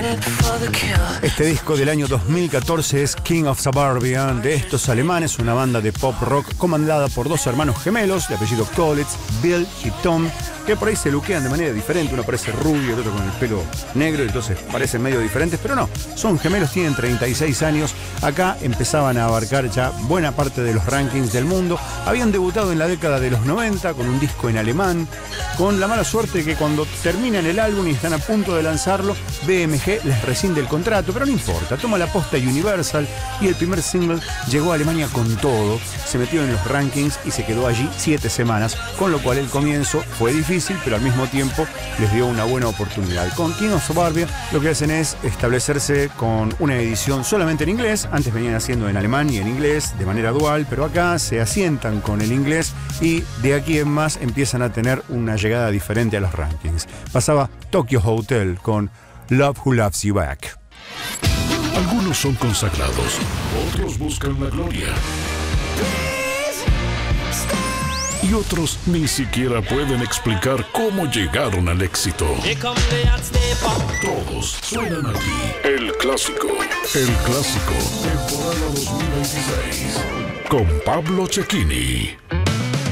Este disco del año 2014 es King of Suburbia, de estos alemanes, una banda de pop rock comandada por dos hermanos gemelos de apellido Collitz, Bill y Tom, que por ahí se luquean de manera diferente. Uno parece rubio, el otro con el pelo negro, y entonces parecen medio diferentes, pero no, son gemelos, tienen 36 años. Acá empezaban a abarcar ya buena parte de los rankings del mundo. Habían debutado en la década de los 90 con un disco en alemán, con la mala suerte de que cuando terminan el álbum y están a punto de lanzarlo, BMG les rescinde el contrato, pero no importa, toma la posta Universal y el primer single llegó a Alemania con todo, se metió en los rankings y se quedó allí 7 semanas, con lo cual el comienzo fue difícil, pero al mismo tiempo les dio una buena oportunidad. Con King of Suburbia lo que hacen es establecerse con una edición solamente en inglés. Antes venían haciendo en alemán y en inglés de manera dual, pero acá se asientan con el inglés y de aquí en más empiezan a tener una llegada diferente a los rankings. Pasaba Tokyo Hotel con Love Who Loves You Back. Algunos son consagrados, otros buscan la gloria. Y otros ni siquiera pueden explicar cómo llegaron al éxito. Todos suenan aquí. El Clásico. El Clásico. Temporada 2026. Con Pablo Cecchini.